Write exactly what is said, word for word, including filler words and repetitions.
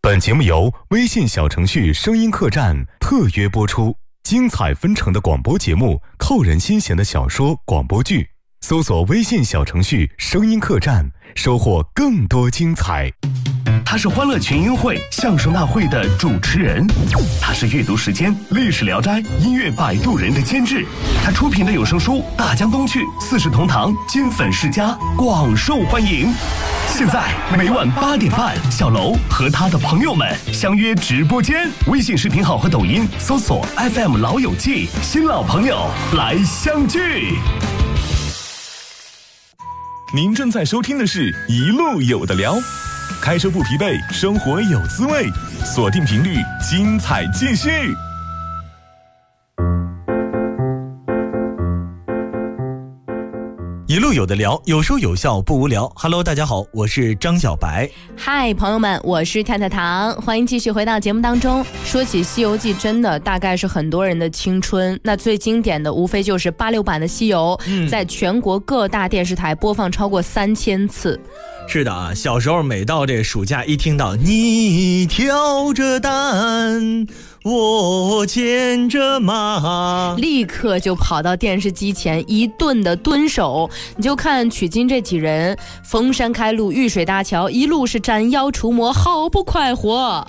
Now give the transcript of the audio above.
本节目由微信小程序声音客栈特约播出，精彩纷呈的广播节目，扣人心弦的小说广播剧，搜索微信小程序声音客栈，收获更多精彩。 他是欢乐群英会相声大会的主持人，他是阅读时间历史聊斋音乐摆渡人的监制，他出品的有声书《大江东去》四世同堂金粉世家广受欢迎。现在每晚八点半，小楼和他的朋友们相约直播间，微信视频号和抖音搜索 F M 老友记，新老朋友来相聚。 您正在收听的是一路有的聊，开车不疲惫，生活有滋味，锁定频率，精彩继续。 一路有的聊，有说有笑不无聊。 Hello， 大家好，我是张小白。 嗨，朋友们，我是太太糖，欢迎继续回到节目当中。说起西游记，真的大概是很多人的青春，那最经典的无非就是八六版的西游、嗯、在全国各大电视台播放超过三千次。 是的啊，小时候每到这暑假一听到你挑着担，我牵着马， 立刻就跑到电视机前一顿的蹲守。你就看取经这几人，逢山开路，遇水搭桥，一路是斩妖除魔，好不快活。